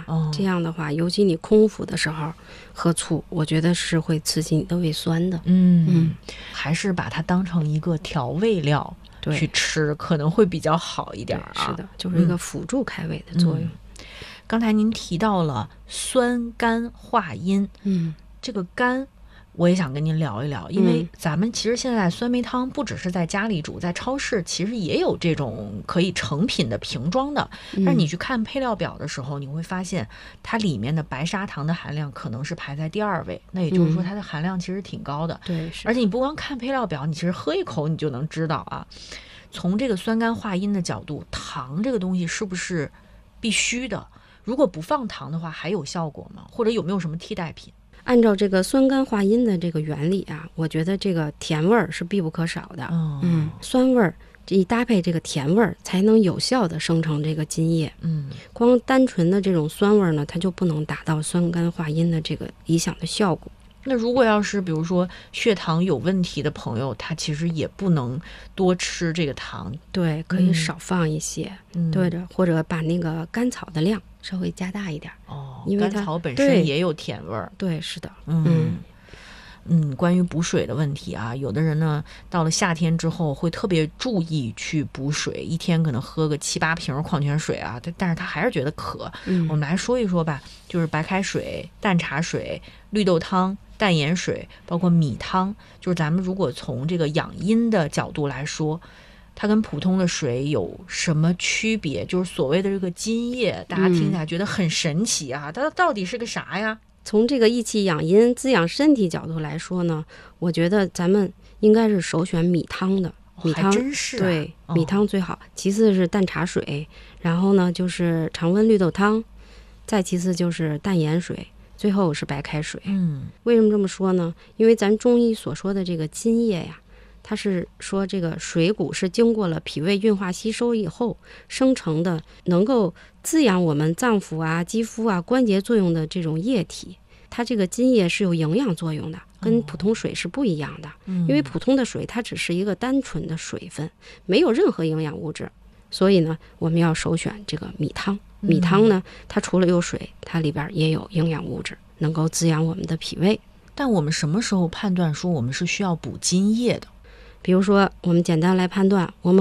这样的话，尤其你空腹的时候喝醋，我觉得是会刺激你的胃酸的。 还是把它当成一个调味料去吃，可能会比较好一点啊。 是的，就是一个辅助开胃的作用。 刚才您提到了酸甘化阴，这个甘我也想跟您聊一聊，因为咱们其实现在酸梅汤不只是在家里煮，在超市其实也有这种可以成品的瓶装的，但是你去看配料表的时候，你会发现它里面的白砂糖的含量可能是排在第2位，那也就是说它的含量其实挺高的。 对， 而且你不光看配料表，你其实喝一口你就能知道啊。从这个酸甘化阴的角度，糖这个东西是不是必须的？如果不放糖的话，还有效果吗？或者有没有什么替代品？ 按照这个酸甘化阴的这个原理啊，我觉得这个甜味儿是必不可少的。酸味儿一搭配这个甜味儿，才能有效的生成这个津液。光单纯的这种酸味儿呢，它就不能达到酸甘化阴的这个理想的效果。 那如果要是比如说血糖有问题的朋友，他其实也不能多吃这个糖。 对，可以少放一些。对的，或者把那个甘草的量稍微加大一点。因为甘草本身也有甜味儿。 对，是的。 关于补水的问题啊，有的人呢到了夏天之后会特别注意去补水，一天可能喝个7、8瓶矿泉水啊，但是他还是觉得渴。我们来说一说吧，就是白开水、淡茶水、绿豆汤、淡盐水，包括米汤，就是咱们如果从这个养阴的角度来说，它跟普通的水有什么区别？就是所谓的这个津液，大家听起来觉得很神奇啊，它到底是个啥呀？ 从这个益气养阴、滋养身体角度来说呢，我觉得咱们应该是首选米汤的。米汤还真是啊。 对，米汤最好，其次是淡茶水，然后呢就是常温绿豆汤，再其次就是淡盐水，最后是白开水。为什么这么说呢？因为咱中医所说的这个津液呀，它是说这个水谷是经过了脾胃运化吸收以后生成的，能够滋养我们脏腑啊、肌肤啊、关节作用的这种液体。它这个津液是有营养作用的，跟普通水是不一样的。因为普通的水它只是一个单纯的水分，没有任何营养物质，所以呢我们要首选这个米汤。米汤呢，它除了有水，它里边也有营养物质，能够滋养我们的脾胃。 但我们什么时候判断说我们是需要补津液的？ 比如说我们简单来判断，我们